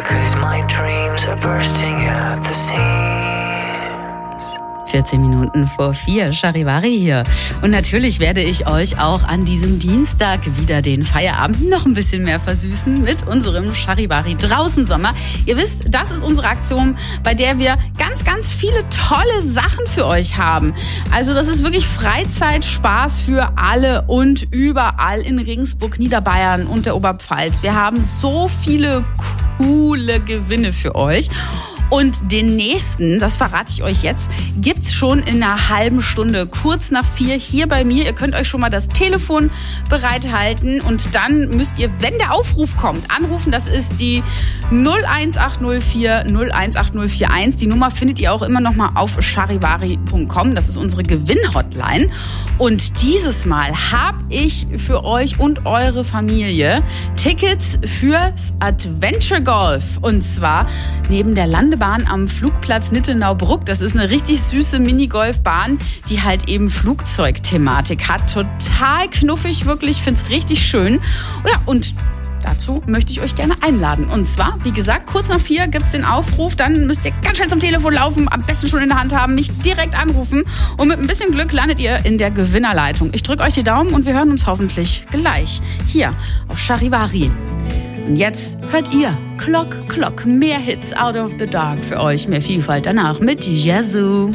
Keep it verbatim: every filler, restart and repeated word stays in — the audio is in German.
'cause my dreams are bursting at the seams. vierzehn Minuten vor vier, Charivari hier. Und natürlich werde ich euch auch an diesem Dienstag wieder den Feierabend noch ein bisschen mehr versüßen mit unserem Charivari draußen Sommer. Ihr wisst, das ist unsere Aktion, bei der wir ganz, ganz viele tolle Sachen für euch haben. Also das ist wirklich Freizeitspaß für alle und überall in Regensburg, Niederbayern und der Oberpfalz. Wir haben so viele coole Gewinne für euch. Und den nächsten, das verrate ich euch jetzt, gibt's schon in einer halben Stunde, kurz nach vier, hier bei mir. Ihr könnt euch schon mal das Telefon bereithalten und dann müsst ihr, wenn der Aufruf kommt, anrufen. Das ist die null eins acht null vier null eins acht null vier eins. Die Nummer findet ihr auch immer noch mal auf charivari punkt com. Das ist unsere Gewinn-Hotline. Und dieses Mal habe ich für euch und eure Familie Tickets fürs Adventure Golf. Und zwar neben der Landebahn am Flugplatz Nittenau-Bruck. Das ist eine richtig süße Minigolfbahn, die halt eben Flugzeugthematik hat. Total knuffig, wirklich. Ich finde es richtig schön. Ja, und dazu möchte ich euch gerne einladen. Und zwar, wie gesagt, kurz nach vier gibt es den Aufruf. Dann müsst ihr ganz schnell zum Telefon laufen, am besten schon in der Hand haben, mich direkt anrufen. Und mit ein bisschen Glück landet ihr in der Gewinnerleitung. Ich drücke euch die Daumen und wir hören uns hoffentlich gleich hier auf Charivari. Und jetzt hört ihr Clock, Clock, mehr Hits out of the dark für euch, mehr Vielfalt danach mit Yazoo.